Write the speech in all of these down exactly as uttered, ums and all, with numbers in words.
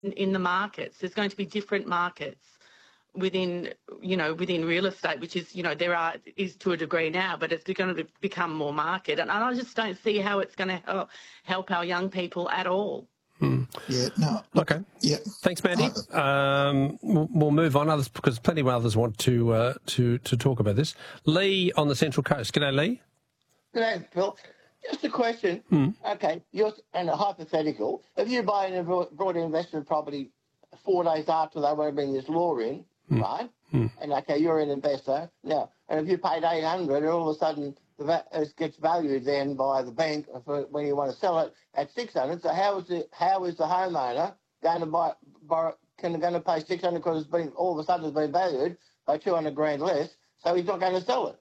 in, in the markets. There's going to be different markets within, you know, within real estate, which is, you know, there are, is to a degree now, but it's going to become more market. And I just don't see how it's going to help, help our young people at all. Hmm. Yeah, no. Okay. Yeah. Thanks, Mandy. Um, we'll, we'll move on, others because plenty of others want to uh, to to talk about this. Lee on the Central Coast. G'day, Lee. G'day, Phil. Just a question. Mm. Okay, you're and a hypothetical. If you buy an broad investment property four days after they want to bring this law in, mm. right? Mm. And okay, you're an investor now, and if you paid eight hundred, and all of a sudden the va- it gets valued then by the bank for when you want to sell it at six hundred. So how is the how is the homeowner going to buy? buy can going to pay six hundred because it's been all of a sudden it's been valued by two hundred grand less? So he's not going to sell it.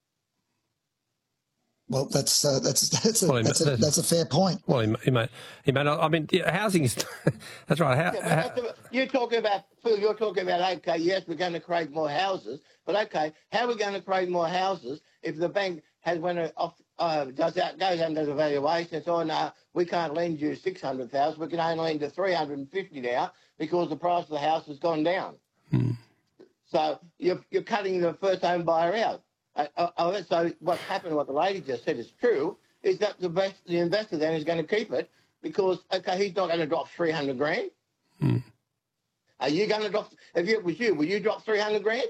Well, that's uh, that's that's a, well, that's, a, that's a fair point. Well, he, he may he may not. I mean, yeah, housing is that's right. How, yeah, how, that's a, you're talking about Phil. You're talking about okay. Yes, we're going to create more houses, but okay, how are we going to create more houses if the bank has when it off uh, does out goes under the valuation? So oh, no, we can't lend you six hundred thousand. We can only lend you three hundred and fifty now because the price of the house has gone down. Hmm. So you're you're cutting the first home buyer out. Uh, uh, so what happened, what the lady just said is true, is that the best, the investor then is going to keep it because, okay, he's not going to drop three hundred grand. Mm. Are you going to drop, if it was you, will you drop three hundred grand?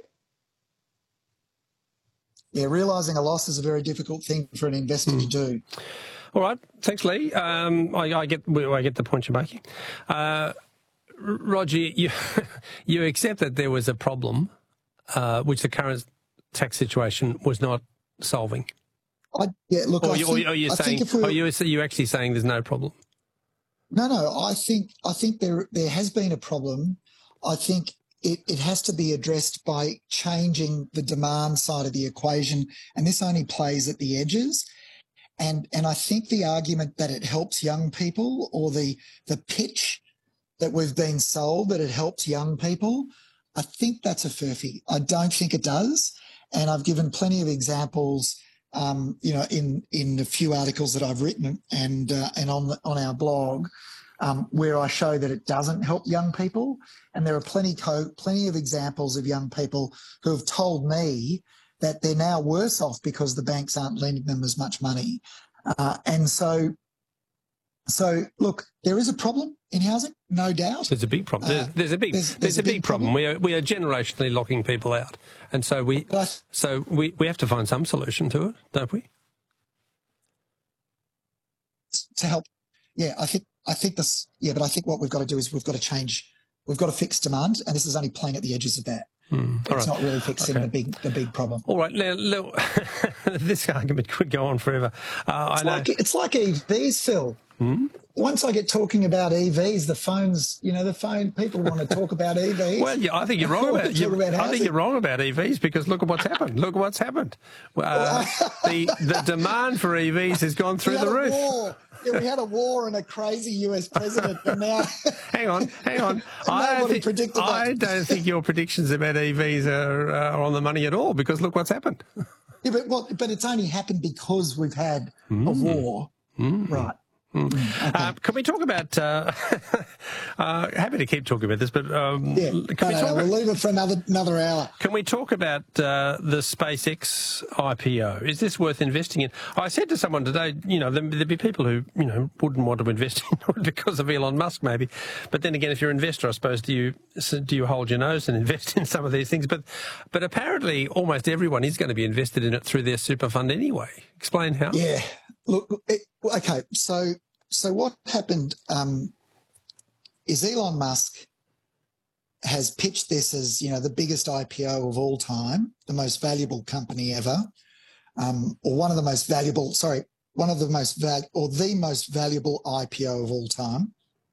Yeah, realising a loss is a very difficult thing for an investor mm. to do. All right. Thanks, Lee. Um, I, I get I get the point you're making. Uh, Roger, you, you accept that there was a problem, uh, which the current tax situation was not solving. I, yeah, look, or, I you, think, or are you I saying? Think if we were, are you are you actually saying there's no problem? No, no. I think I think there there has been a problem. I think it, it has to be addressed by changing the demand side of the equation, and this only plays at the edges. And and I think the argument that it helps young people, or the the pitch that we've been sold that it helps young people, I think that's a furphy. I don't think it does. And I've given plenty of examples, um, you know, in, in a few articles that I've written and uh, and on the, on our blog, um, where I show that it doesn't help young people. And there are plenty co- plenty of examples of young people who have told me that they're now worse off because the banks aren't lending them as much money. Uh, and so, so look, there is a problem in housing, no doubt. There's a big problem. There's, Uh, there's a big there's, there's, there's a big, big problem. problem. We are we are generationally locking people out, and so we But, so we, we have to find some solution to it, don't we? to help, yeah, I think I think this, yeah, but I think what we've got to do is we've got to change, we've got to fix demand, and this is only playing at the edges of that. Hmm. It's right. not really fixing okay. the big the big problem. All right, now, now this argument could go on forever. Uh, It's I know. like it's like E Vs, Phil. Hmm? Once I get talking about E Vs, the phones, you know, the phone people want to talk about E Vs. Well, yeah, I think you're wrong about, you, about I think you're wrong about E Vs because look at what's happened. Look at what's happened. Uh, the the demand for E Vs has gone through the roof. War. Yeah, we had a war and a crazy U S president, and now. hang on, hang on. I don't, think, I don't think your predictions about E Vs are, are on the money at all because look what's happened. Yeah, but well, but it's only happened because we've had mm. a war, mm. right? Mm. Okay. Uh, can we talk about? Uh, uh, happy to keep talking about this, but um, yeah, can no, we no, talk no, we'll leave it for another another hour. Can we talk about uh, the SpaceX I P O? Is this worth investing in? I said to someone today, you know, there, there'd be people who you know wouldn't want to invest in it because of Elon Musk, maybe. But then again, if you're an investor, I suppose do you do you hold your nose and invest in some of these things? But but apparently, almost everyone is going to be invested in it through their super fund anyway. Explain how. Yeah. Look. It, okay. So. So what happened um, is Elon Musk has pitched this as, you know, the biggest I P O of all time, the most valuable company ever, um, or one of the most valuable, sorry, one of the most val- or the most valuable I P O of all time.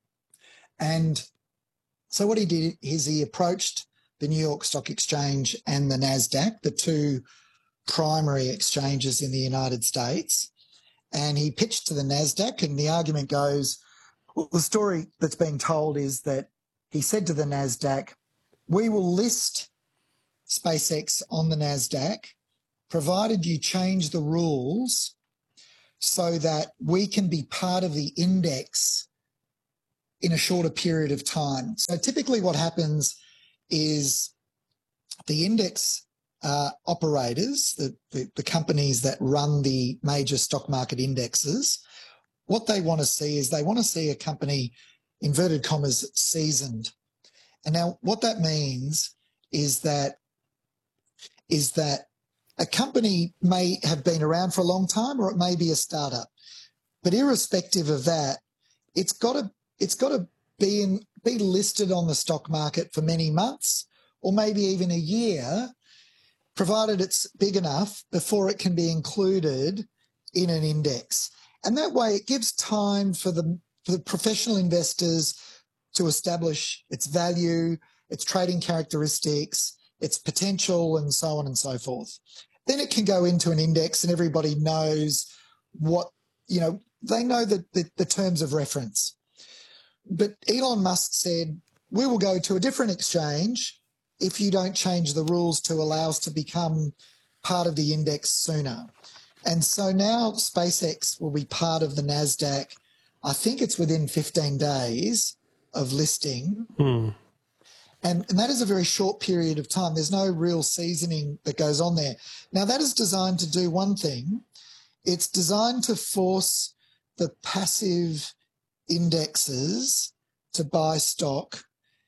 And so what he did is he approached the New York Stock Exchange and the NASDAQ, the two primary exchanges in the United States. And he pitched to the NASDAQ, and the argument goes, well, the story that's being told is that he said to the NASDAQ, we will list SpaceX on the NASDAQ, provided you change the rules so that we can be part of the index in a shorter period of time. So typically what happens is the index uh, operators, the, the, the companies that run the major stock market indexes, what they want to see is they want to see a company, inverted commas, seasoned. And now what that means is that is that a company may have been around for a long time, or it may be a startup. But irrespective of that, it's got to it's got to be in, be listed on the stock market for many months, or maybe even a year, provided it's big enough before it can be included in an index. And that way it gives time for the, for the professional investors to establish its value, its trading characteristics, its potential, and so on and so forth. Then it can go into an index and everybody knows what, you know, they know the, the, the terms of reference. But Elon Musk said, we will go to a different exchange if you don't change the rules to allow us to become part of the index sooner. And so now SpaceX will be part of the NASDAQ. I think it's within fifteen days of listing. Hmm. And, and that is a very short period of time. There's no real seasoning that goes on there. Now, that is designed to do one thing. It's designed to force the passive indexes to buy stock,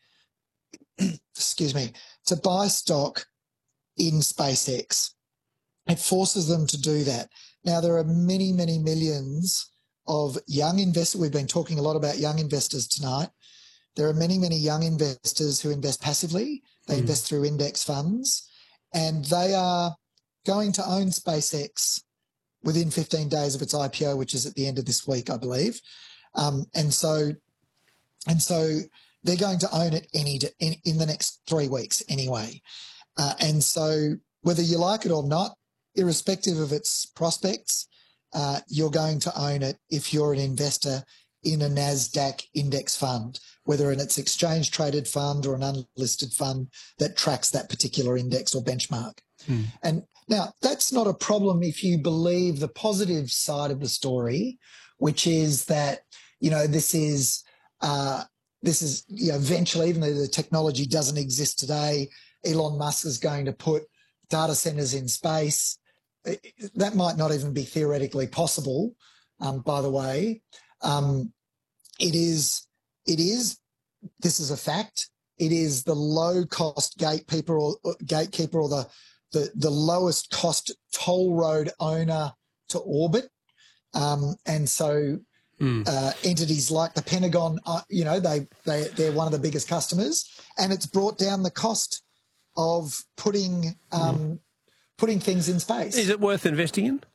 excuse me, to buy stock in SpaceX. It forces them to do that. Now, there are many, many millions of young investors. We've been talking a lot about young investors tonight. There are many, many young investors who invest passively. They mm. invest through index funds, and they are going to own SpaceX within fifteen days of its I P O, which is at the end of this week, I believe. Um, and so, and so they're going to own it any in, in the next three weeks anyway. Uh, and so, whether you like it or not, irrespective of its prospects, uh, you're going to own it if you're an investor in a NASDAQ index fund, whether in its exchange-traded fund or an unlisted fund that tracks that particular index or benchmark. Hmm. And now, that's not a problem if you believe the positive side of the story, which is that, you know, this is, uh, this is, you know, eventually, even though the technology doesn't exist today, Elon Musk is going to put data centers in space. That might not even be theoretically possible, um, by the way. Um, it is, it is, this is a fact. It is the low-cost gatekeeper or, or gatekeeper or the, the, the lowest cost toll road owner to orbit. Um, and so mm. uh, entities like the Pentagon, uh, you know, they, they, they're one of the biggest customers, and it's brought down the cost of putting um, mm. putting things in space. Is it worth investing in?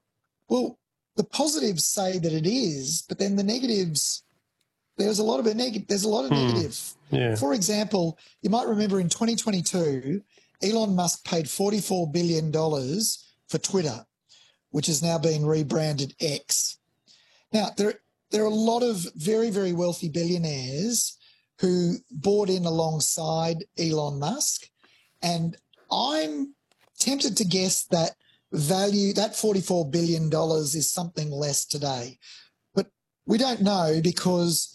Well, the positives say that it is, but then the negatives, there's a lot of a neg- There's a lot of mm. negative. Yeah. For example, you might remember in twenty twenty-two, Elon Musk paid forty-four billion dollars for Twitter, which has now been rebranded X. Now, there, there are a lot of very, very wealthy billionaires who bought in alongside Elon Musk, and I'm tempted to guess that value, that forty-four billion dollars is something less today. But we don't know because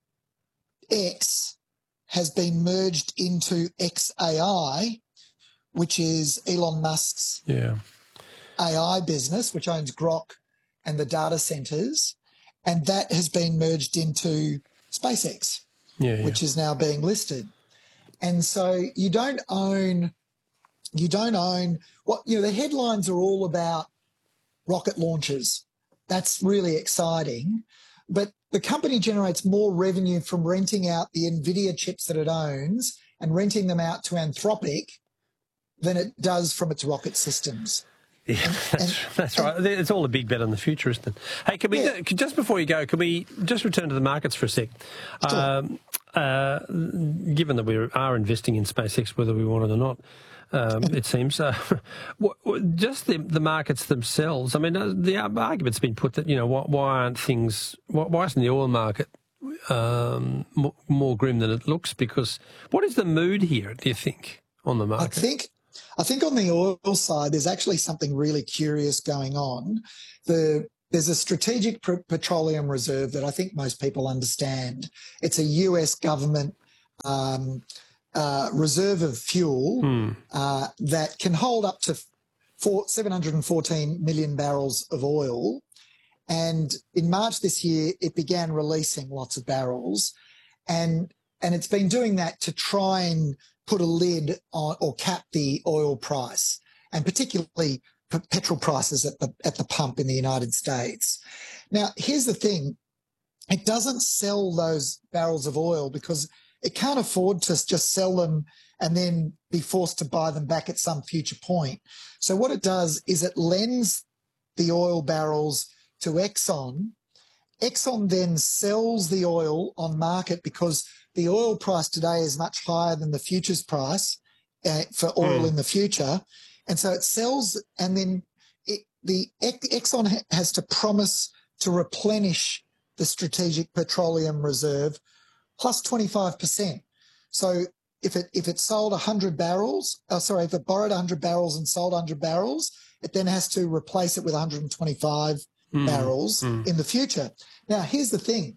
X has been merged into X A I, which is Elon Musk's yeah. A I business, which owns Grok and the data centers, and that has been merged into SpaceX, yeah, yeah. which is now being listed. And so you don't own, you don't own what, you know, the headlines are all about rocket launches. That's really exciting. But the company generates more revenue from renting out the NVIDIA chips that it owns and renting them out to Anthropic than it does from its rocket systems. Yeah, and, that's, and, that's right. And, it's all a big bet on the future, isn't it? Hey, can we, yeah. just before you go, can we just return to the markets for a sec? Sure. Um, uh, given that we are investing in SpaceX, whether we want it or not, um, it seems, uh, just the, the markets themselves, I mean, the argument's been put that, you know, why, why aren't things, why, why isn't the oil market um, more, more grim than it looks? Because what is the mood here, do you think, on the market? I think I think on the oil side, there's actually something really curious going on. The there's a strategic petroleum reserve that I think most people understand. It's a U S government um, uh, reserve of fuel hmm. uh, that can hold up to four, seven hundred fourteen million barrels of oil. And in March this year, it began releasing lots of barrels. And, and it's been doing that to try and put a lid on or cap the oil price, and particularly petrol prices at the at the pump in the United States. Now, here's the thing. It doesn't sell those barrels of oil because it can't afford to just sell them and then be forced to buy them back at some future point. So what it does is it lends the oil barrels to Exxon. Exxon then sells the oil on market because the oil price today is much higher than the futures price uh, for oil mm. in the future. And so it sells, and then it, the Exxon has to promise to replenish the strategic petroleum reserve plus twenty-five percent. So if it if it sold one hundred barrels, oh, sorry, if it borrowed one hundred barrels and sold one hundred barrels, it then has to replace it with one hundred twenty-five mm. barrels mm. in the future. Now, here's the thing.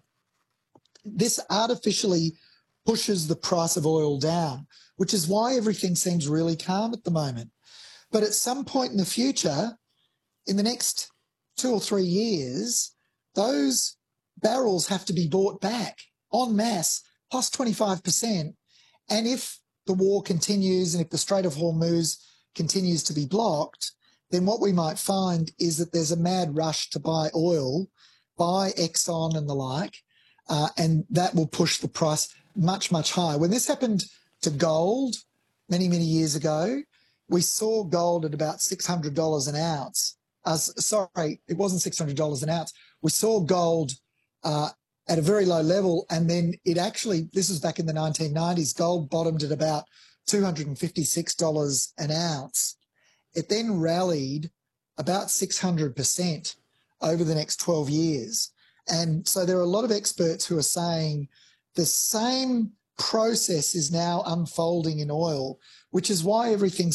This artificially pushes the price of oil down, which is why everything seems really calm at the moment. But at some point in the future, in the next two or three years, those barrels have to be bought back en masse, plus twenty-five percent. And if the war continues and if the Strait of Hormuz continues to be blocked, then what we might find is that there's a mad rush to buy oil by Exxon and the like, uh, and that will push the price much, much higher. When this happened to gold many, many years ago, we saw gold at about six hundred dollars an ounce. Uh, sorry, it wasn't six hundred dollars an ounce. We saw gold uh, at a very low level, and then it actually, this was back in the nineteen nineties, gold bottomed at about two hundred fifty-six dollars an ounce. It then rallied about six hundred percent over the next twelve years. And so there are a lot of experts who are saying the same process is now unfolding in oil, which is why everything